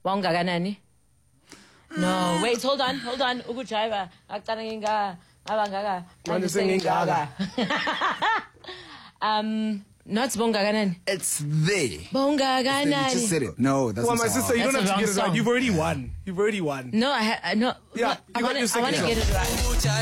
Bongaganani. No, wait, hold on. Ukuchaiva. Aktaninga. Abangaga. Not Bongaganani. It's there. Bongaganani. You just said it. No, that's Well, not my sister, you don't have to get it right. You've already won. No, I no. Yeah, I want to get it right.